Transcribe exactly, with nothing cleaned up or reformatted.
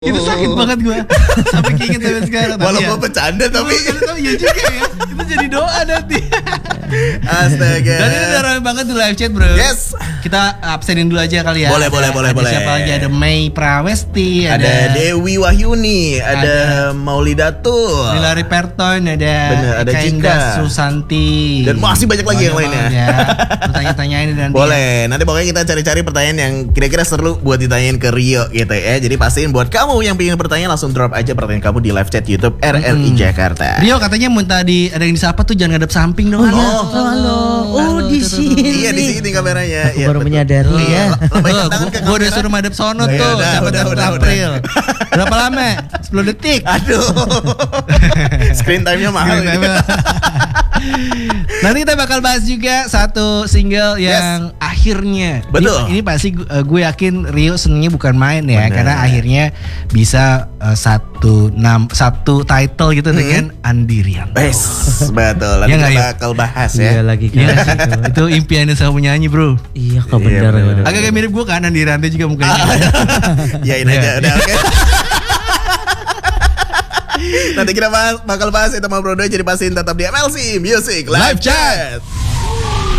Itu sakit banget gue sampai keinget sampai sekarang. Walaupun ya, bercanda tapi tapi ya juga ya. Itu jadi doa nanti. Astaga. Dan ini udah ramai banget di live chat, bro. Yes. Kita absenin dulu aja kali ya. Boleh, ada, boleh, boleh, ada boleh. Siapa lagi? Ada Mei Prawesti, ada, ada Dewi Wahyuni, ada, ada Maulidatul, Hilary Perton, ada Bener, ada Kainda Cika Susanti. Dan masih banyak lagi yang lainnya. Ya. Tanya-tanyain nanti. Boleh. Nanti pokoknya kita cari-cari pertanyaan yang kira-kira seru buat ditanyain ke Rio gitu ya. Jadi pastiin buat kamu yang pengen bertanya langsung drop aja pertanyaan kamu di live chat YouTube R R I hmm. Jakarta. Rio katanya minta di ada yang disapa tuh jangan ngadep samping dong. Oh, halo, halo, halo. Oh di sini. Iya di sini kameranya. Aku ya, baru betul. menyadari ya. Gue udah suruh madep sono oh, tuh. Udah, udah, udah, April. Berapa lama? sepuluh detik. Aduh. Screen time-nya mahal. Screen time-nya. Nanti kita bakal bahas juga satu single yang yes. akhirnya. Betul. Ini, ini pasti gue yakin Rio senengnya bukan main ya. Bener. Karena akhirnya bisa uh, satu nam satu title gitu hmm. dengan Andirian. Yes, betul. Nanti ya, kita bakal bahas ya. Iya lagi kan. Ya, itu, itu impiannya sama penyanyi, bro. Iya kok benar. Iya, ya. Agak mirip gue kan Andirian juga mukanya. Yain aja udah oke. Okay. Nanti kita bakal bahas itu sama Bro Doi. Jadi pastiin tetap di M L C Music Live Chat.